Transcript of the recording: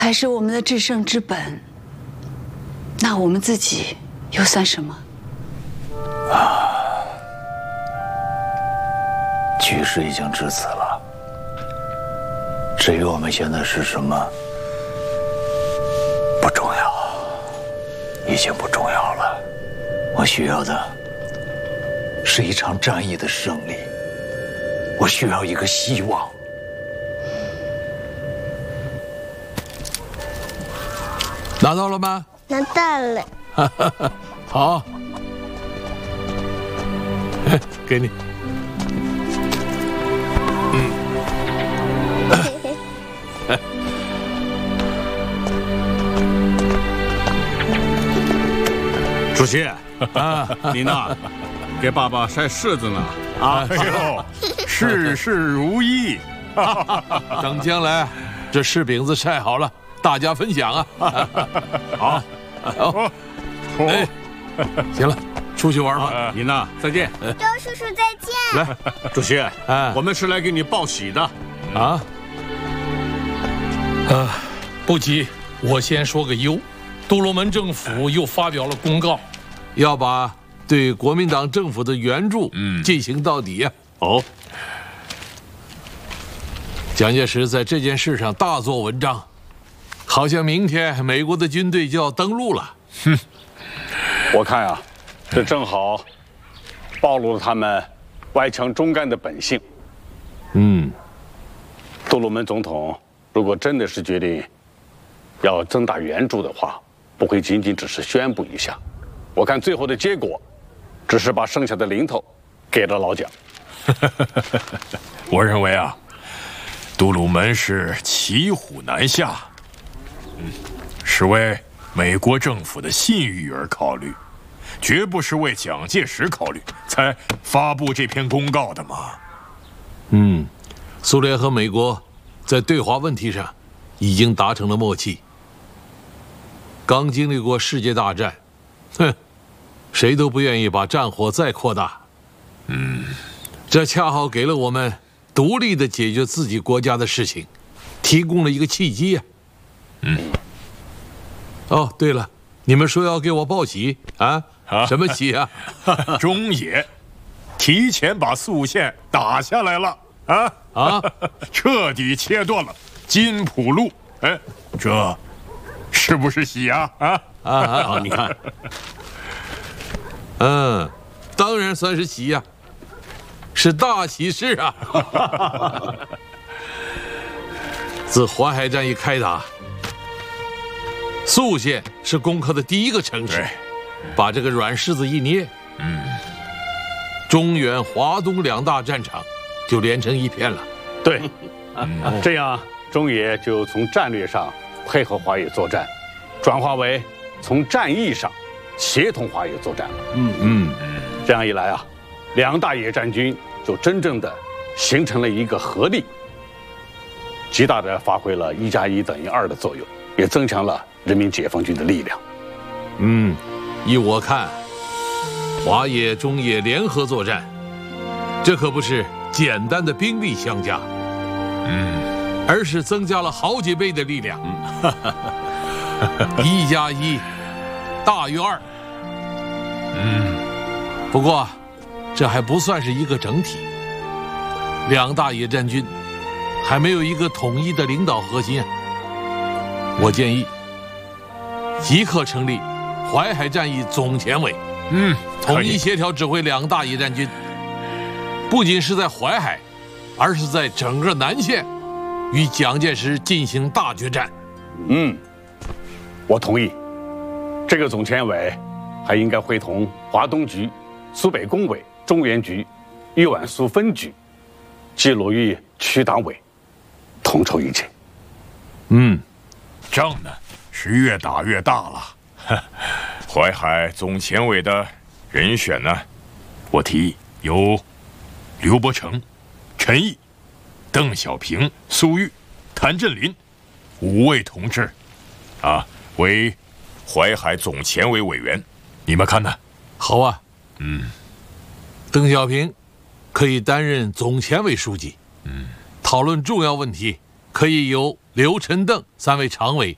还是我们的制胜之本，那我们自己又算什么？ 局势已经至此了，至于我们现在是什么，不重要，已经不重要了。我需要的是一场战役的胜利，我需要一个希望。 拿到了吗？ 拿到了。 好，给你。 主席啊，你呢？给爸爸晒柿子呢。啊， 哎呦，事事如意。 等将来这柿饼子晒好了，大家分享啊。 好， 好，哎，行了，出去玩吧。 你呢？再见。 周叔叔再见。 来，主席，我们是来给你报喜的。 啊？ 不急，我先说个忧。杜鲁门政府又发表了公告， 要把对国民党政府的援助进行到底呀。 哦， 蒋介石在这件事上大做文章，好像明天美国的军队就要登陆了。 哼，我看啊，这正好暴露了他们歪强中干的本性。杜鲁门总统如果真的是决定要增大援助的话，不会仅仅只是宣布一下，我看最后的结果，只是把剩下的零头给了老蒋。 我认为啊，杜鲁门是骑虎难下，是为美国政府的信誉而考虑，绝不是为蒋介石考虑才发布这篇公告的嘛。 苏联和美国在对华问题上已经达成了默契。刚经历过世界大战，谁都不愿意把战火再扩大。这恰好给了我们独立的解决自己国家的事情，提供了一个契机呀。哦，对了，你们说要给我报喜啊？什么喜啊？ 中野提前把速线打下来了啊！彻底切断了金浦路，哎，这是不是喜啊？ 你看， 当然算是喜呀，是大喜事啊！自淮海战役开打，宿县是攻克的第一个城市，把这个软柿子一捏，中原、华东两大战场就连成一片了。 对，这样中野就从战略上配合华野作战，转化为从战役上协同华野作战了。这样一来啊，两大野战军就真正的形成了一个合力，极大的发挥了1+1等于2的作用，也增强了人民解放军的力量。 依我看，华野、中野联合作战，这可不是简单的兵力相加，而是增加了好几倍的力量。1+1大于2。不过，这还不算是一个整体。两大野战军还没有一个统一的领导核心啊。我建议即刻成立淮海战役总前委，统一协调指挥两大野战军，不仅是在淮海，而是在整个南线与蒋介石进行大决战。 我同意。这个总前委还应该会同华东局、苏北工委、中原局、豫皖苏分局及鲁豫区党委统筹一切。 仗呢是越打越大了。淮海总前委的人选呢，我提议由刘伯承、陈毅、邓小平、苏玉、谭震林5位同志，为淮海总前委委员，你们看呢？ 好啊。邓小平可以担任总前委书记。讨论重要问题可以由刘、陈、邓3位常委